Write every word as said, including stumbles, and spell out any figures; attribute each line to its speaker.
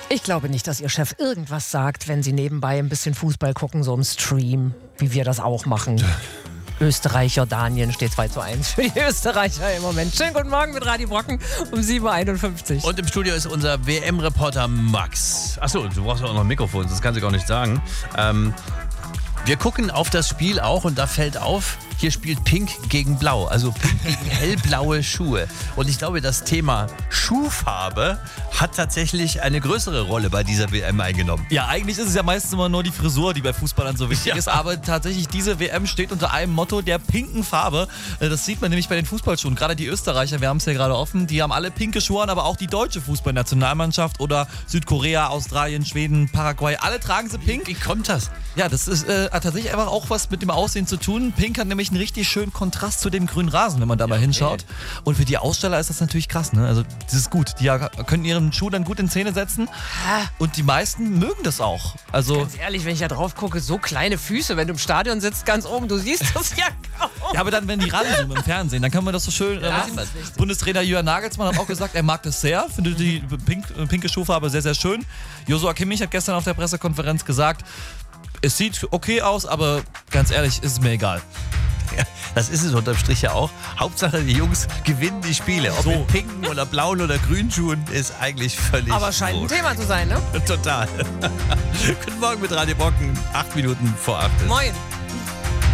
Speaker 1: Ich glaube nicht, dass Ihr Chef irgendwas sagt, wenn Sie nebenbei ein bisschen Fußball gucken, so im Stream, wie wir das auch machen. Österreich, Jordanien steht zwei zu eins für die Österreicher im Moment. Schönen guten Morgen mit Radio Brocken um sieben Uhr einundfünfzig.
Speaker 2: Und im Studio ist unser W M-Reporter Max. Achso, du brauchst auch noch ein Mikrofon, das kann ich gar nicht sagen. Ähm, wir gucken auf das Spiel auch und da fällt auf, hier spielt Pink gegen Blau, also Pink gegen hellblaue Schuhe. Und ich glaube, das Thema Schuhfarbe hat tatsächlich eine größere Rolle bei dieser W M eingenommen.
Speaker 3: Ja, eigentlich ist es ja meistens immer nur die Frisur, die bei Fußballern so wichtig
Speaker 2: Ja.
Speaker 3: ist. Aber tatsächlich, diese W M steht unter einem Motto der pinken Farbe. Das sieht man nämlich bei den Fußballschuhen. Gerade die Österreicher, wir haben es ja gerade offen, die haben alle pinke Schuhe an, aber auch die deutsche Fußballnationalmannschaft oder Südkorea, Australien, Schweden, Paraguay, alle tragen sie pink.
Speaker 2: Wie kommt das?
Speaker 3: Ja, das ist, äh, hat tatsächlich einfach auch was mit dem Aussehen zu tun. Pink hat nämlich einen richtig schönen Kontrast zu dem grünen Rasen, wenn man da mal hinschaut. Und für die Aussteller ist das natürlich krass, ne? Also das ist gut. Die ja, können ihren Schuh dann gut in Szene setzen. Und die meisten mögen das auch. Also
Speaker 1: Ganz ehrlich, wenn ich da drauf gucke, so kleine Füße, wenn du im Stadion sitzt, ganz oben, du siehst das ja kaum.
Speaker 3: ja, aber dann, wenn die ranzoomen im Fernsehen, dann kann man das so schön.
Speaker 1: Ja,
Speaker 3: äh,
Speaker 1: das ist richtig.
Speaker 3: Bundestrainer Jürgen Nagelsmann hat auch gesagt, er mag das sehr, findet die pink, äh, pinke Schuhfarbe sehr, sehr schön. Joshua Kimmich hat gestern auf der Pressekonferenz gesagt, es sieht okay aus, aber ganz ehrlich, ist es mir egal.
Speaker 2: Ja, das ist es unterm Strich ja auch. Hauptsache, die Jungs gewinnen die Spiele. Ob
Speaker 3: So.
Speaker 2: mit pinken oder blauen oder grünen Schuhen, ist eigentlich völlig
Speaker 1: Aber scheint ein
Speaker 2: wurscht.
Speaker 1: Thema zu sein, ne?
Speaker 2: Total. Guten Morgen mit Radio Brocken, acht Minuten vor acht.
Speaker 1: Moin.